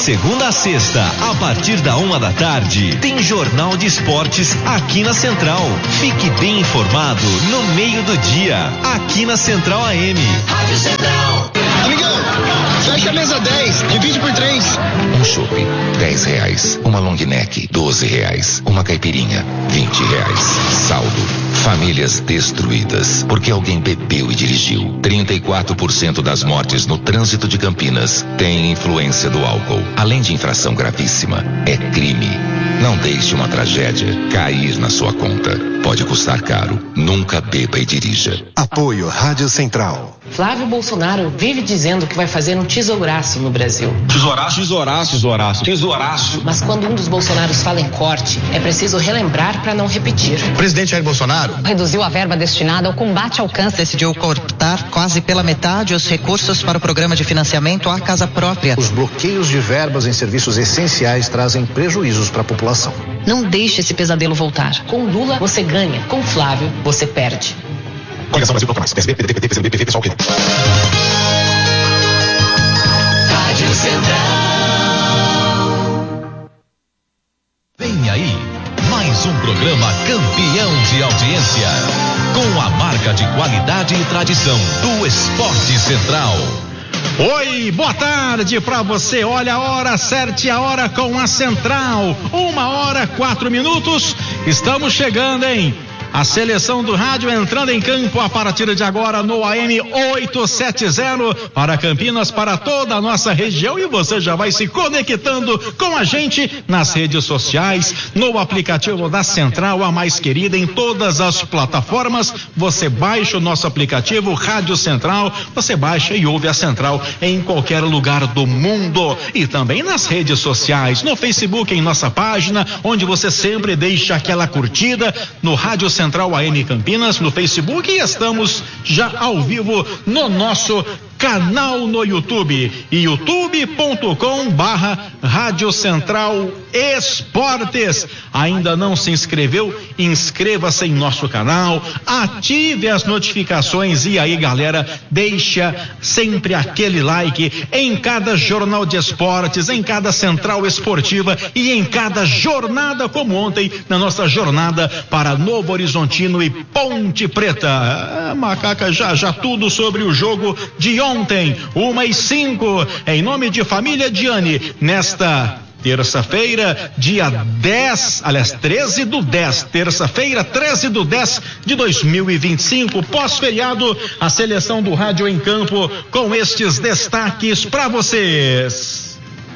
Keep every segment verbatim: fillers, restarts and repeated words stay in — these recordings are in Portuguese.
segunda a sexta, a partir da uma da tarde, tem Jornal de Esportes aqui na Central. Fique bem informado no meio do dia, aqui na Central A M. Rádio Central. Amigão, fecha a mesa dez, divide por três. Um chopp, dez reais. Uma long neck, doze reais. Uma caipirinha, vinte reais. Saldo. Famílias destruídas porque alguém bebeu e dirigiu. trinta e quatro por cento das mortes no trânsito de Campinas têm influência do álcool. Além de infração gravíssima, é crime. Não deixe uma tragédia cair na sua conta. Pode custar caro. Nunca beba e dirija. Apoio Rádio Central. Flávio Bolsonaro vive dizendo que vai fazer um tesouraço no Brasil. Tesouraço? Tesouraço, tesouraço, tesouraço. Mas quando um dos Bolsonaros fala em corte, é preciso relembrar para não repetir. O presidente Jair Bolsonaro reduziu a verba destinada ao combate ao câncer. Decidiu cortar quase pela metade os recursos para o programa de financiamento à casa própria. Os bloqueios de verbas em serviços essenciais trazem prejuízos para a população. Não deixe esse pesadelo voltar. Com Lula, você ganha. Com Flávio, você perde. Coligação Brasil Proclamais. P S B, P D T, P T, P C M D, P V, pessoal, P D. Rádio Central. Vem aí, mais um programa campeão de audiência, com a marca de qualidade e tradição do Esporte Central. Oi, boa tarde pra você. Olha a hora, acerte a hora com a Central. Uma hora, quatro minutos. Estamos chegando, hein? A seleção do rádio entrando em campo a partir de agora no A M oitocentos e setenta para Campinas, para toda a nossa região, e você já vai se conectando com a gente nas redes sociais, no aplicativo da Central, a mais querida, em todas as plataformas. Você baixa o nosso aplicativo Rádio Central, você baixa e ouve a Central em qualquer lugar do mundo, e também nas redes sociais, no Facebook, em nossa página, onde você sempre deixa aquela curtida, no Rádio Central Central A M Campinas, no Facebook, e estamos já ao vivo no nosso canal no YouTube, youtube ponto com barra Rádio Central Esportes. Ainda não se inscreveu? Inscreva-se em nosso canal, ative as notificações, e aí, galera, deixa sempre aquele like em cada jornal de esportes, em cada central esportiva e em cada jornada, como ontem, na nossa jornada para Novo Horizontino e Ponte Preta. Ah, Macaca, já já tudo sobre o jogo de ontem, uma e cinco, em nome de Família Diani, nesta terça-feira, dia dez, aliás, treze do dez, terça-feira, treze do dez de dois mil e vinte e cinco, pós-feriado, a seleção do rádio em campo com estes destaques para vocês.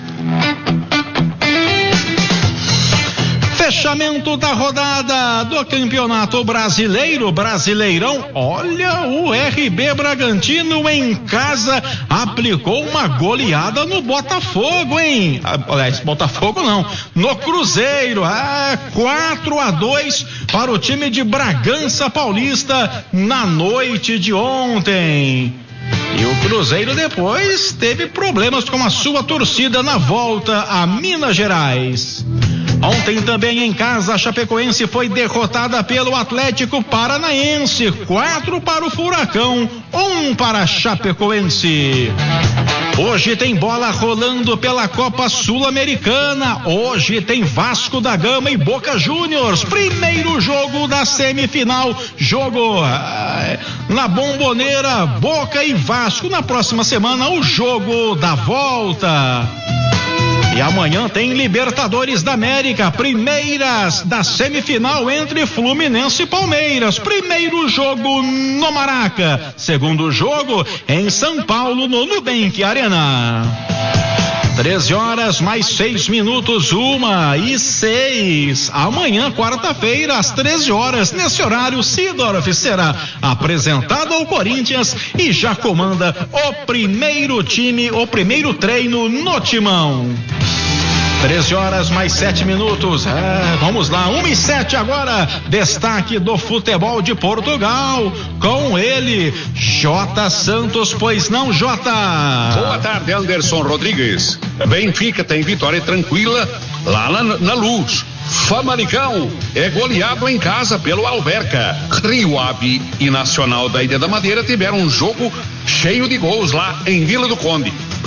Fechamento da rodada do Campeonato Brasileiro, Brasileirão. Olha, o R B Bragantino em casa aplicou uma goleada no Botafogo, hein? Aliás, Botafogo não, no Cruzeiro. Ah, quatro a dois para o time de Bragança Paulista na noite de ontem. E o Cruzeiro depois teve problemas com a sua torcida na volta a Minas Gerais. Ontem também em casa, a Chapecoense foi derrotada pelo Atlético Paranaense. Quatro para o Furacão, um para a Chapecoense. Hoje tem bola rolando pela Copa Sul-Americana. Hoje tem Vasco da Gama e Boca Juniors. Primeiro jogo da semifinal. Jogo ah, na Bomboneira, Boca e Vasco. Na próxima semana, o jogo da volta. E amanhã tem Libertadores da América, primeiras da semifinal entre Fluminense e Palmeiras. Primeiro jogo no Maraca, segundo jogo em São Paulo, no Nubank Arena. treze horas mais seis minutos, uma e seis. Amanhã, quarta-feira, às treze horas, nesse horário, Seedorf será apresentado ao Corinthians e já comanda o primeiro time, o primeiro treino no Timão. treze horas mais sete minutos. É, vamos lá, uma e sete agora. Destaque do futebol de Portugal. Com ele, J. Santos, pois não, J. Boa tarde, Anderson Rodrigues. Benfica tem vitória tranquila lá na, na Luz. Famalicão é goleado em casa pelo Alverca. Rio Ave e Nacional da Ilha da Madeira tiveram um jogo cheio de gols lá em Vila do Conde.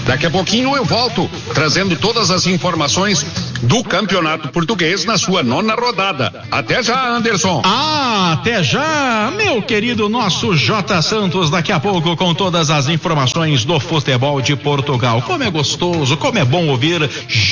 Daqui a pouquinho eu volto, trazendo todas as informações do Campeonato Português na sua nona rodada. Até já, Anderson. Ah, até já, meu querido nosso J. Santos, daqui a pouco com todas as informações do futebol de Portugal. Como é gostoso, como é bom ouvir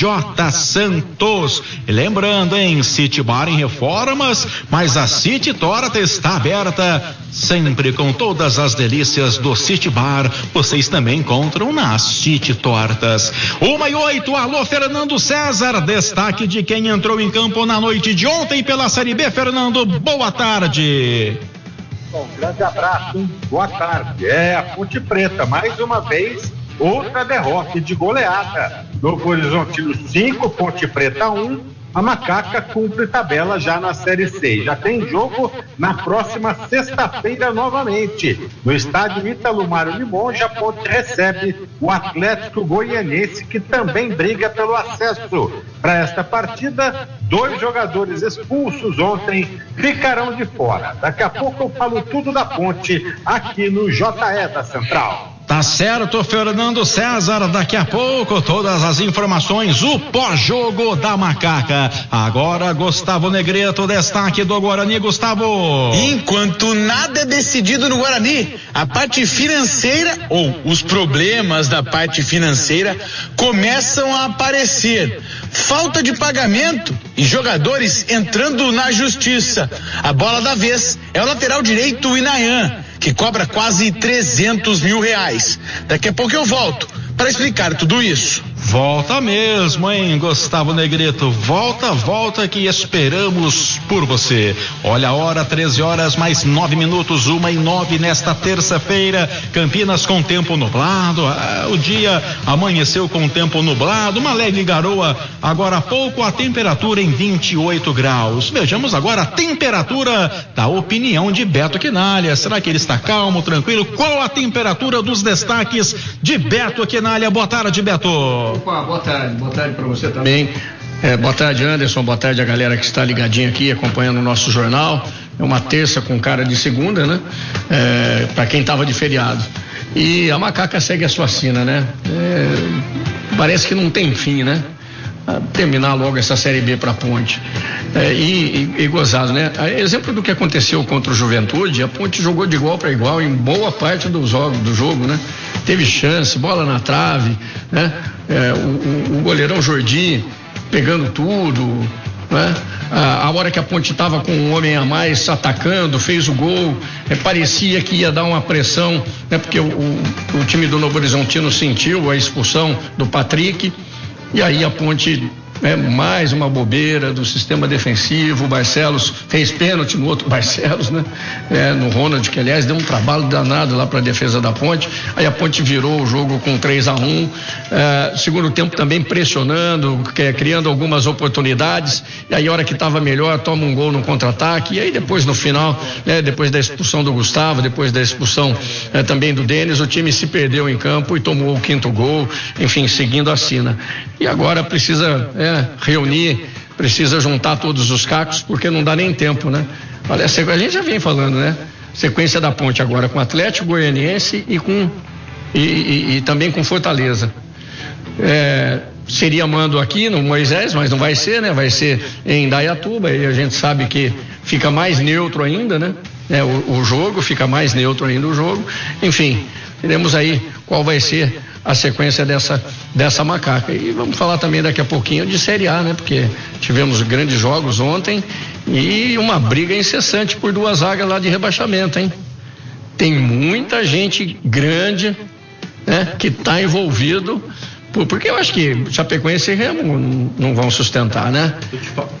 J. Santos. E lembrando, hein, City Bar em reformas, mas a City Torta está aberta, sempre com todas as delícias do City Bar. Vocês também encontram na City Tortas. Uma e oito, alô Fernando César, destaque de quem entrou em campo na noite de ontem pela Série B. Fernando, boa tarde. Bom, grande abraço, hein? Boa tarde. É a Ponte Preta, mais uma vez, outra derrota de goleada. Novo Horizontino cinco, Ponte Preta um. A Macaca cumpre tabela já na Série C. Já tem jogo na próxima sexta-feira novamente. No estádio Ítalo Mário Limonge, a Ponte recebe o Atlético Goianiense, que também briga pelo acesso. Para esta partida, dois jogadores expulsos ontem ficarão de fora. Daqui a pouco eu falo tudo da Ponte aqui no J E da Central. Tá certo, Fernando César, daqui a pouco todas as informações, o pós-jogo da Macaca. Agora Gustavo Negreto, destaque do Guarani. Gustavo. Enquanto nada é decidido no Guarani, a parte financeira ou os problemas da parte financeira começam a aparecer. Falta de pagamento e jogadores entrando na justiça. A bola da vez é o lateral direito, o Inayan, que cobra quase trezentos mil reais. Daqui a pouco eu volto para explicar tudo isso. Volta mesmo, hein, Gustavo Negreto? Volta, volta que esperamos por você. Olha a hora, treze horas mais nove minutos, uma e nove nesta terça-feira. Campinas com tempo nublado. Ah, o dia amanheceu com tempo nublado, uma leve garoa. Agora há pouco a temperatura em vinte e oito graus. Vejamos agora a temperatura da opinião de Beto Quinalha. Será que ele está calmo, tranquilo? Qual a temperatura dos destaques de Beto Quinalha? Boa tarde, Beto. Opa, boa tarde, boa tarde para você também. É, boa tarde, Anderson, boa tarde a galera que está ligadinha aqui acompanhando o nosso jornal. É uma terça com cara de segunda, né? É, para quem estava de feriado. E a Macaca segue a sua sina, né? É, parece que não tem fim, né? A terminar logo essa Série B para a Ponte. É, e, e, e gozado, né? Exemplo do que aconteceu contra o Juventude, a Ponte jogou de igual para igual em boa parte do jogo, do jogo, né? Teve chance, bola na trave, né? É, o, o, o goleirão Jordi pegando tudo, né? A, a hora que a Ponte estava com um homem a mais atacando, fez o gol, é, parecia que ia dar uma pressão, né? Porque o, o, o time do Novo Horizontino sentiu a expulsão do Patrick, e aí a Ponte, é, mais uma bobeira do sistema defensivo. O Barcelos fez pênalti no outro Barcelos, né? É, no Ronald, que aliás deu um trabalho danado lá para a defesa da Ponte. Aí a Ponte virou o jogo com três a um. É, segundo tempo também pressionando, é, criando algumas oportunidades. E aí a hora que estava melhor, toma um gol no contra-ataque. E aí depois no final, né, depois da expulsão do Gustavo, depois da expulsão é, também do Denis, o time se perdeu em campo e tomou o quinto gol, enfim, seguindo a sina. E agora precisa é, reunir, precisa juntar todos os cacos, porque não dá nem tempo, né? Olha, a gente já vem falando, né? Sequência da Ponte agora com Atlético Goianiense e com e, e, e também com Fortaleza. É, seria mando aqui no Moisés, mas não vai ser, né? Vai ser em Indaiatuba, e a gente sabe que fica mais neutro ainda, né? É, o, o jogo fica mais neutro ainda o jogo. Enfim, teremos aí qual vai ser a sequência dessa, dessa Macaca. E vamos falar também daqui a pouquinho de Série A, né? Porque tivemos grandes jogos ontem e uma briga incessante por duas vagas lá de rebaixamento, hein? Tem muita gente grande, né? Que está envolvido, por, porque eu acho que Chapecoense e Remo não, não vão sustentar, né? Eu te falo,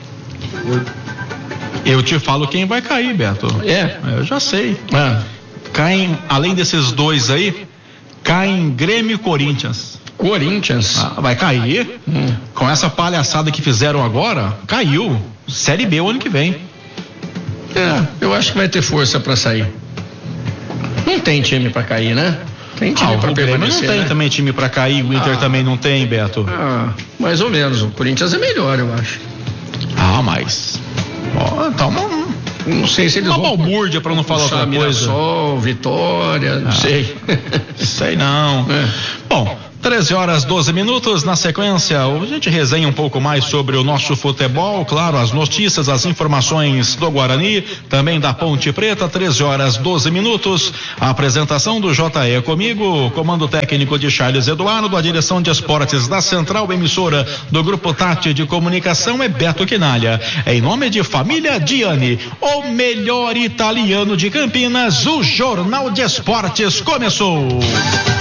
eu te falo quem vai cair, Beto. É? Eu já sei. Ah. Caem, além desses dois aí, caem Grêmio e Corinthians. Corinthians? Ah, vai cair. Hum. Com essa palhaçada que fizeram agora, caiu. Série B o ano que vem. É, eu acho que vai ter força para sair. Não tem time para cair, né? Tem time ah, para permanecer, não tem, né? Também time para cair, o Inter ah. também não tem, Beto. Ah, mais ou menos. O Corinthians é melhor, eu acho. Ah, mas... Ó, tá uma... Não sei se eles uma vão... Uma balbúrdia pra não falar outra coisa. Mirassol, Vitória, não ah, sei. Sei não. É. Bom, treze horas, doze minutos. Na sequência, a gente resenha um pouco mais sobre o nosso futebol, claro, as notícias, as informações do Guarani, também da Ponte Preta. treze horas, doze minutos. A apresentação do J E comigo, comando técnico de Charles Eduardo, a direção de esportes da Central Emissora do Grupo Tati de Comunicação é Beto Quinalha. Em nome de Família Diani, o melhor italiano de Campinas, o Jornal de Esportes começou.